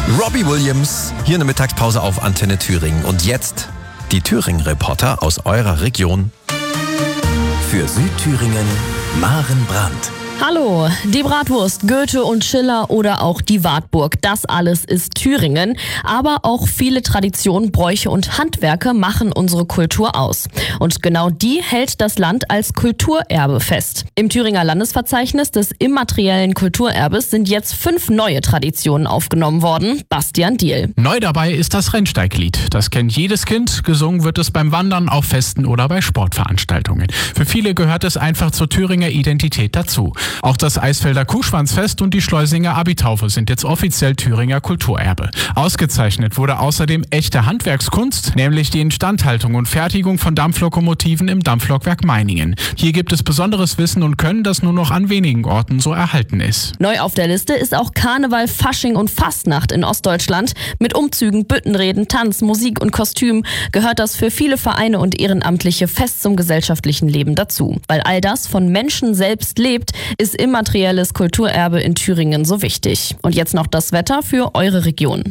Robbie Williams, hier in der Mittagspause auf Antenne Thüringen. Und jetzt die Thüringen-Reporter aus eurer Region. Für Südthüringen, Maren Brandt. Hallo, die Bratwurst, Goethe und Schiller oder auch die Wartburg, das alles ist Thüringen. Aber auch viele Traditionen, Bräuche und Handwerke machen unsere Kultur aus. Und genau die hält das Land als Kulturerbe fest. Im Thüringer Landesverzeichnis des immateriellen Kulturerbes sind jetzt 5 neue Traditionen aufgenommen worden. Bastian Diehl. Neu dabei ist das Rennsteiglied. Das kennt jedes Kind. Gesungen wird es beim Wandern, auf Festen oder bei Sportveranstaltungen. Für viele gehört es einfach zur Thüringer Identität dazu. Auch das Eisfelder Kuhschwanzfest und die Schleusinger Abitaufe sind jetzt offiziell Thüringer Kulturerbe. Ausgezeichnet wurde außerdem echte Handwerkskunst, nämlich die Instandhaltung und Fertigung von Dampflokomotiven im Dampflokwerk Meiningen. Hier gibt es besonderes Wissen und Können, das nur noch an wenigen Orten so erhalten ist. Neu auf der Liste ist auch Karneval, Fasching und Fastnacht in Ostdeutschland. Mit Umzügen, Büttenreden, Tanz, Musik und Kostüm gehört das für viele Vereine und Ehrenamtliche fest zum gesellschaftlichen Leben dazu. Weil all das von Menschen selbst lebt, ist immaterielles Kulturerbe in Thüringen so wichtig. Und jetzt noch das Wetter für eure Region.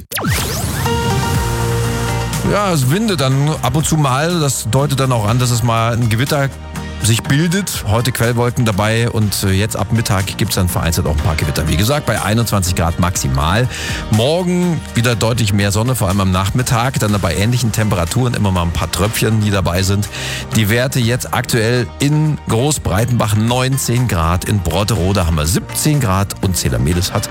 Ja, es windet dann ab und zu mal. Das deutet dann auch an, dass es mal ein Gewitter sich bildet. Heute Quellwolken dabei und jetzt ab Mittag gibt es dann vereinzelt auch ein paar Gewitter. Wie gesagt, bei 21 Grad maximal. Morgen wieder deutlich mehr Sonne, vor allem am Nachmittag. Dann bei ähnlichen Temperaturen immer mal ein paar Tröpfchen, die dabei sind. Die Werte jetzt aktuell in Großbreitenbach 19 Grad. In Brotterode haben wir 17 Grad und Zedermedes hat